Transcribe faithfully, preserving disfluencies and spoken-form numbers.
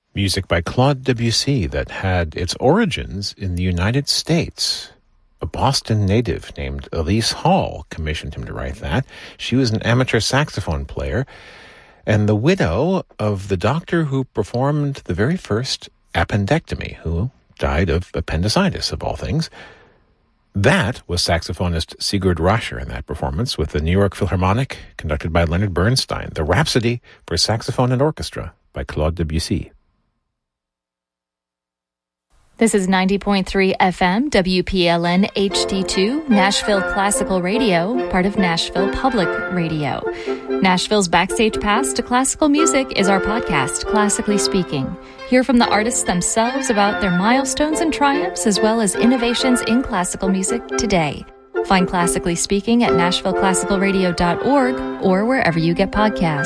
Music by Claude Debussy that had its origins in the United States. A Boston native named Elise Hall commissioned him to write that. She was an amateur saxophone player and the widow of the doctor who performed the very first appendectomy, who died of appendicitis, of all things. That was saxophonist Sigurd Rascher in that performance with the New York Philharmonic, conducted by Leonard Bernstein, the Rhapsody for Saxophone and Orchestra by Claude Debussy. This is ninety point three F M, W P L N H D two, Nashville Classical Radio, part of Nashville Public Radio. Nashville's Backstage Pass to Classical Music is our podcast, Classically Speaking. Hear from the artists themselves about their milestones and triumphs, as well as innovations in classical music today. Find Classically Speaking at nashville classical radio dot org or wherever you get podcasts.